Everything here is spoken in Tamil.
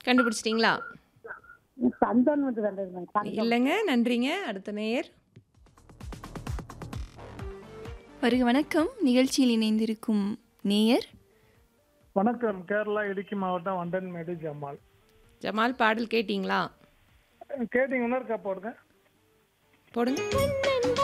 கண்டுபிடிச்சிட்டீங்களா? சந்தோன்னு வந்து வந்ததுங்க. தங்கம். இல்லங்க. நன்றிங்க. அடுத்த நேயர். வருக வணக்கம். நிகழ்ச்சியில் இணைந்திருக்கும் நேயர். வணக்கம். கேரளா இடுக்கி மாவட்டம் வண்டன்மேடு ஜமால். ஜமால் பாடல் கேட்டீங்களா? கேட்டீங்க இன்னொருக்கா போடுங்க. போடுங்க.